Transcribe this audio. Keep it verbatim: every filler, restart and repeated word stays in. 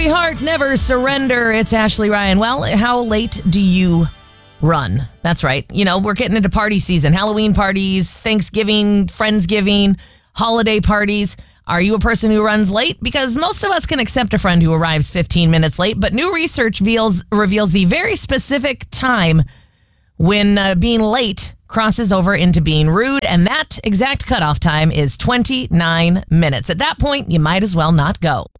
Hungry heart, never surrender. It's Ashley Ryan. Well, how late do you run? That's right. You know, we're getting into party season. Halloween parties, Thanksgiving, Friendsgiving, holiday parties. Are you a person who runs late? Because most of us can accept a friend who arrives fifteen minutes late, but new research reveals, reveals the very specific time when uh, being late crosses over into being rude, and that exact cutoff time is twenty-nine minutes. At that point, you might as well not go.